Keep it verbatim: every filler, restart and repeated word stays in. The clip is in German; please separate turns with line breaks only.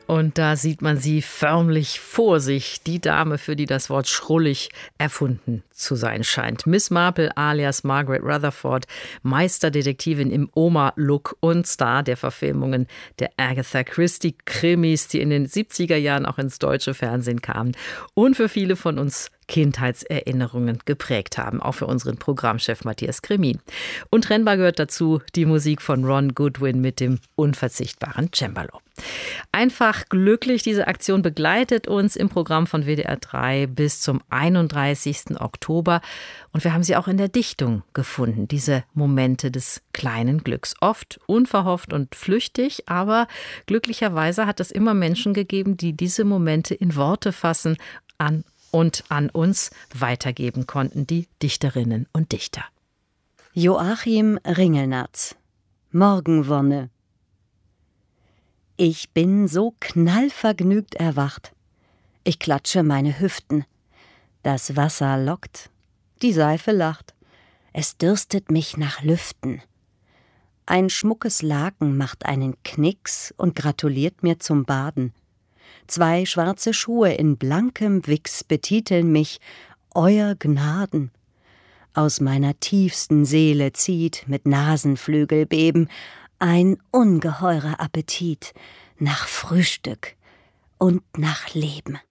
Und da sieht man sie förmlich vor sich, die Dame, für die das Wort schrullig erfunden zu sein scheint. Miss Marple alias Margaret Rutherford, Meisterdetektivin im Oma-Look und Star der Verfilmungen der Agatha Christie-Krimis, die in den siebziger Jahren auch ins deutsche Fernsehen kamen und für viele von uns Kindheitserinnerungen geprägt haben, auch für unseren Programmchef Matthias Kremin. Untrennbar gehört dazu die Musik von Ron Goodwin mit dem unverzichtbaren Cembalo. Einfach glücklich, diese Aktion begleitet uns im Programm von W D R drei bis zum einunddreißigsten Oktober. Und wir haben sie auch in der Dichtung gefunden, diese Momente des kleinen Glücks. Oft unverhofft und flüchtig, aber glücklicherweise hat es immer Menschen gegeben, die diese Momente in Worte fassen an und an uns weitergeben konnten, die Dichterinnen und Dichter.
Joachim Ringelnatz, Morgenwonne. Ich bin so knallvergnügt erwacht. Ich klatsche meine Hüften. Das Wasser lockt, die Seife lacht. Es dürstet mich nach Lüften. Ein schmuckes Laken macht einen Knicks und gratuliert mir zum Baden. Zwei schwarze Schuhe in blankem Wichs betiteln mich Euer Gnaden. Aus meiner tiefsten Seele zieht mit Nasenflügelbeben ein ungeheurer Appetit nach Frühstück und nach Leben.